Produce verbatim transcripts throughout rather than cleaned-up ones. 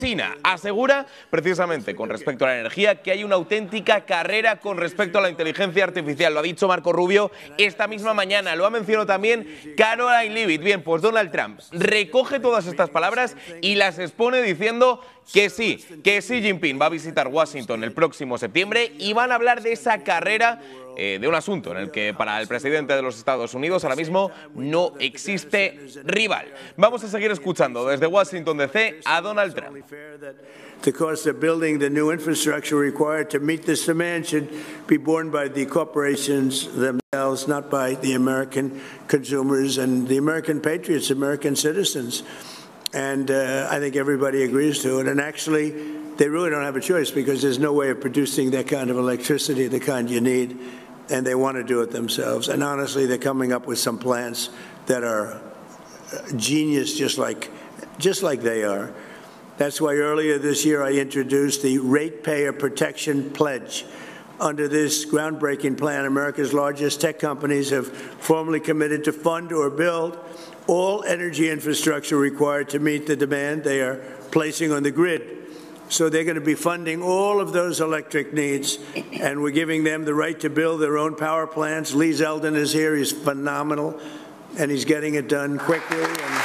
China asegura, precisamente con respecto a la energía, que hay una auténtica carrera con respecto a la inteligencia artificial. Lo ha dicho Marco Rubio esta misma mañana, lo ha mencionado también Caroline Leavitt. Bien, pues Donald Trump recoge todas estas palabras y las expone diciendo que sí, que Xi Jinping va a visitar Washington el próximo septiembre y van a hablar de esa carrera, eh, de un asunto en el que para el presidente de los Estados Unidos ahora mismo no existe rival. Vamos a seguir escuchando desde Washington D C a Donald Trump. The cost of building the new infrastructure required to meet this demand should be borne by the corporations themselves, not by the American consumers and the American patriots, American citizens. And uh, I think everybody agrees to it. And actually, they really don't have a choice because there's no way of producing that kind of electricity, the kind you need, and they want to do it themselves. And honestly, they're coming up with some plans that are genius, just like, just like they are. That's why earlier this year I introduced the Ratepayer Protection Pledge. Under this groundbreaking plan, America's largest tech companies have formally committed to fund or build all energy infrastructure required to meet the demand they are placing on the grid. So they're going to be funding all of those electric needs, and we're giving them the right to build their own power plants. Lee Zeldin is here. He's phenomenal, and he's getting it done quickly. And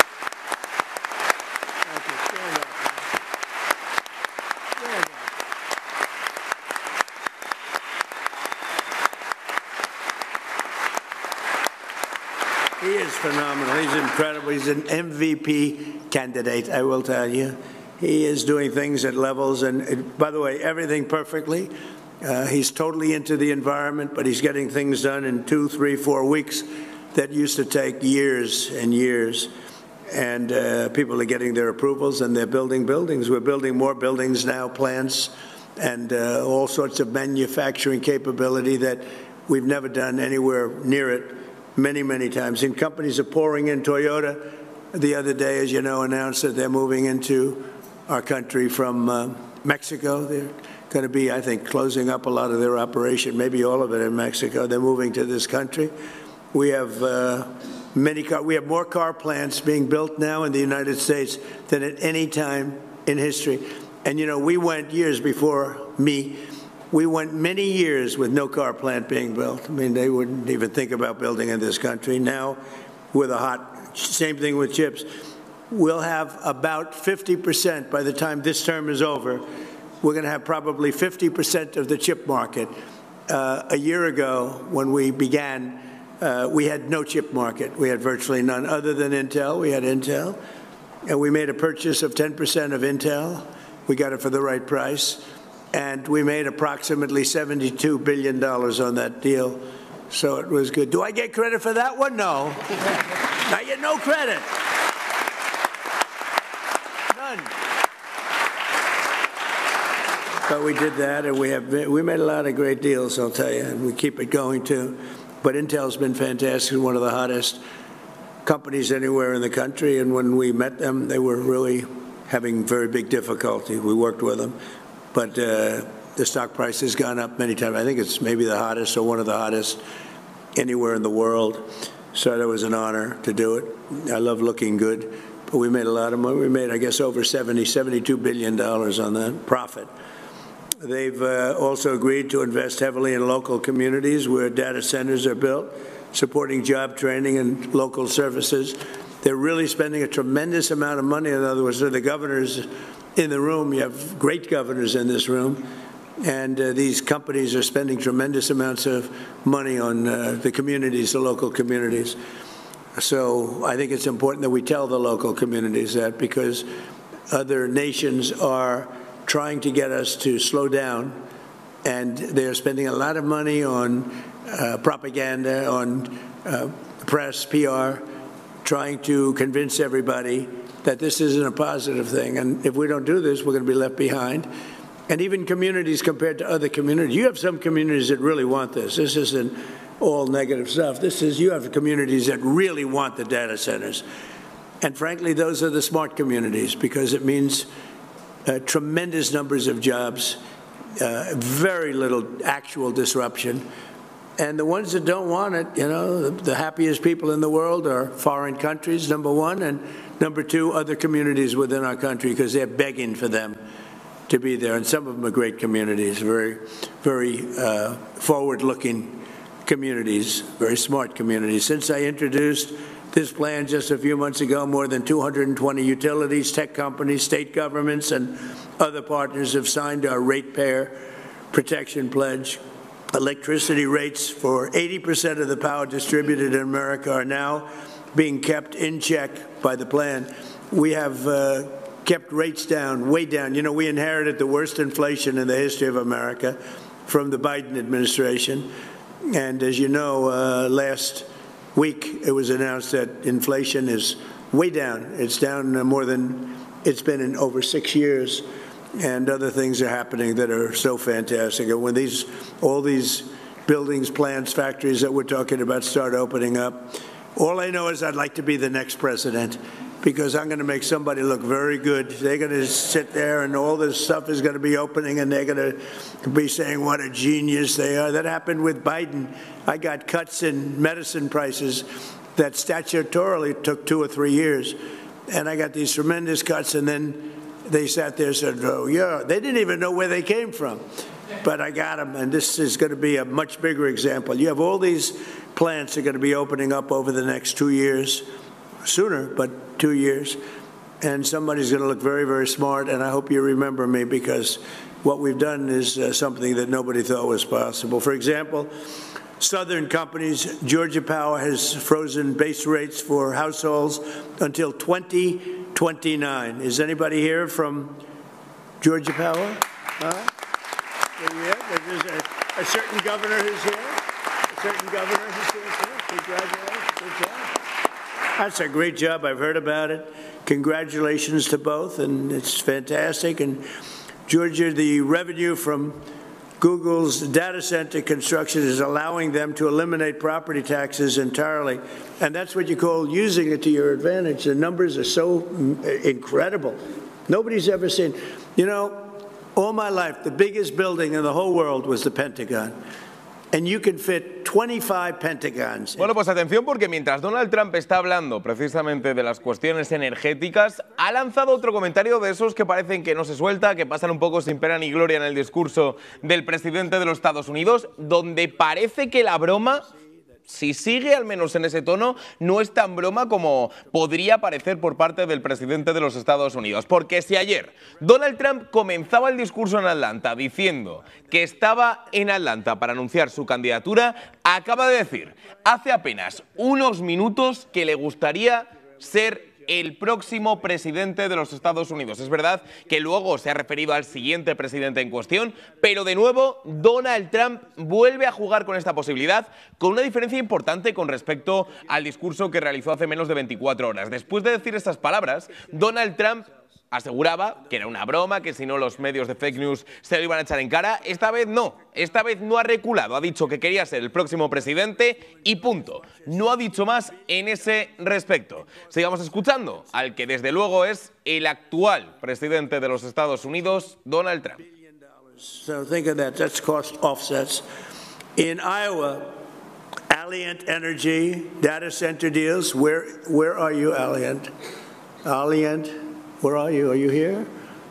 he is phenomenal. He's incredible. He's an M V P candidate, I will tell you. He is doing things at levels, and by the way, everything perfectly. Uh, he's totally into the environment, but he's getting things done in two, three, four weeks that used to take years and years. And uh, people are getting their approvals, and they're building buildings. We're building more buildings now, plants, and uh, all sorts of manufacturing capability that we've never done anywhere near it many, many times. And companies are pouring in. Toyota, the other day, as you know, announced that they're moving into our country from uh, Mexico. They're going to be, I think, closing up a lot of their operation, maybe all of it in Mexico. They're moving to this country. We have uh, many car, we have more car plants being built now in the United States than at any time in history. And, you know, we went years before me. We went many years with no car plant being built. I mean, they wouldn't even think about building in this country. Now, with a hot, same thing with chips. We'll have about fifty percent by the time this term is over. We're going to have probably fifty percent of the chip market. Uh, a year ago, when we began, uh, we had no chip market. We had virtually none other than Intel. We had Intel. And we made a purchase of ten percent of Intel. We got it for the right price. And we made approximately seventy-two billion dollars on that deal. So it was good. Do I get credit for that one? No. I get no credit. None. But we did that, and we have we made a lot of great deals, I'll tell you, and we keep it going too. But Intel's been fantastic, one of the hottest companies anywhere in the country. And when we met them, they were really having very big difficulty. We worked with them. But uh, the stock price has gone up many times. I think it's maybe the hottest or one of the hottest anywhere in the world. So that was an honor to do it. I love looking good. But we made a lot of money. We made, I guess, over seventy, seventy-two billion dollars on that profit. They've uh, also agreed to invest heavily in local communities where data centers are built, supporting job training and local services. They're really spending a tremendous amount of money. In other words, they're the governors in the room. You have great governors in this room. And uh, these companies are spending tremendous amounts of money on uh, the communities, the local communities. So I think it's important that we tell the local communities that, because other nations are trying to get us to slow down, and they're spending a lot of money on uh, propaganda, on uh, press, P R, trying to convince everybody that this isn't a positive thing. And if we don't do this, we're going to be left behind. And even communities compared to other communities. You have some communities that really want this. This isn't all negative stuff. This is, you have communities that really want the data centers. And frankly, those are the smart communities, because it means uh, tremendous numbers of jobs, uh, very little actual disruption. And the ones that don't want it, you know, the, the happiest people in the world are foreign countries, number one, and number two, other communities within our country, because they're begging for them to be there. And some of them are great communities, very, very uh, forward-looking communities, very smart communities. Since I introduced this plan just a few months ago, more than two hundred twenty utilities, tech companies, state governments, and other partners have signed our ratepayer protection pledge. Electricity rates for eighty percent of the power distributed in America are now being kept in check by the plan. We have uh, kept rates down, way down. You know, we inherited the worst inflation in the history of America from the Biden administration. And as you know, uh, last week it was announced that inflation is way down. It's down more than it's been in over six years. And other things are happening that are so fantastic. And when these, all these buildings, plants, factories that we're talking about start opening up, all I know is I'd like to be the next president, because I'm going to make somebody look very good. They're going to sit there and all this stuff is going to be opening and they're going to be saying what a genius they are. That happened with Biden. I got cuts in medicine prices that statutorily took two or three years. And I got these tremendous cuts, and then they sat there and said, oh, yeah, they didn't even know where they came from. But I got them, and this is going to be a much bigger example. You have all these plants that are going to be opening up over the next two years, sooner, but two years. And somebody's going to look very, very smart, and I hope you remember me, because what we've done is uh, something that nobody thought was possible. For example, Southern companies, Georgia Power has frozen base rates for households until twenty twenty-nine. Is anybody here from Georgia Power? Huh? Yeah, there's a, a certain governor who's here. A certain governor who's here. Too. Congratulations. Good job. That's a great job. I've heard about it. Congratulations to both, and it's fantastic. And Georgia, the revenue from Google's data center construction is allowing them to eliminate property taxes entirely. And that's what you call using it to your advantage. The numbers are so incredible. Nobody's ever seen. You know, all my life, the biggest building in the whole world was the Pentagon. And you can fit twenty-five Pentagons. Bueno, pues atención, porque mientras Donald Trump está hablando precisamente de las cuestiones energéticas, ha lanzado otro comentario de esos que parecen que no se suelta, que pasan un poco sin pena ni gloria en el discurso del presidente de los Estados Unidos, donde parece que la broma, si sigue al menos en ese tono, no es tan broma como podría parecer por parte del presidente de los Estados Unidos. Porque si ayer Donald Trump comenzaba el discurso en Atlanta diciendo que estaba en Atlanta para anunciar su candidatura, acaba de decir hace apenas unos minutos que le gustaría ser el próximo presidente de los Estados Unidos. Es verdad que luego se ha referido al siguiente presidente en cuestión, pero de nuevo Donald Trump vuelve a jugar con esta posibilidad, con una diferencia importante con respecto al discurso que realizó hace menos de veinticuatro horas. Después de decir estas palabras, Donald Trump aseguraba que era una broma, que si no los medios de fake news se lo iban a echar en cara. Esta vez no, esta vez no ha reculado, ha dicho que quería ser el próximo presidente y punto. No ha dicho más en ese respecto. Sigamos escuchando al que desde luego es el actual presidente de los Estados Unidos, Donald Trump. So think of that, that's cost offsets. In Iowa, Alliant Energy, data center deals, where, where are you, Alliant? Alliant? Where are you? Are you here?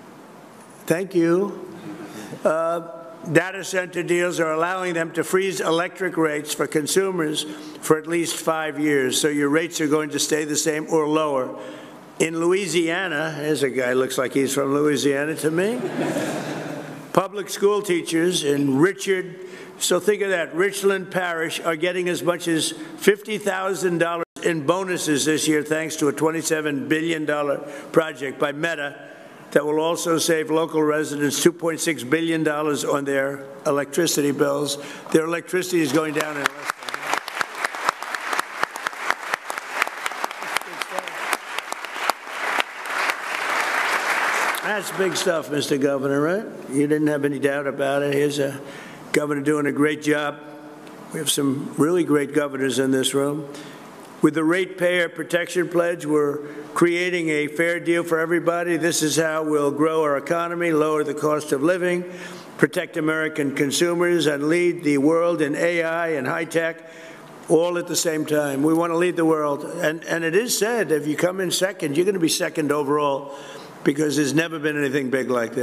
Thank you. Uh, data center deals are allowing them to freeze electric rates for consumers for at least five years, so your rates are going to stay the same or lower. In Louisiana, there's a guy looks like he's from Louisiana to me. Public school teachers in Richard, so think of that, Richland Parish are getting as much as fifty thousand dollars in bonuses this year thanks to a twenty-seven billion dollar project by Meta that will also save local residents two point six billion dollars on their electricity bills. Their electricity is going down in less than half. That's big stuff, Mister Governor, right? You didn't have any doubt about it. Here's a governor doing a great job. We have some really great governors in this room. With the ratepayer protection pledge, we're creating a fair deal for everybody. This is how we'll grow our economy, lower the cost of living, protect American consumers, and lead the world in A I and high tech, all at the same time. We want to lead the world. And, and it is said, if you come in second, you're going to be second overall, because there's never been anything big like this.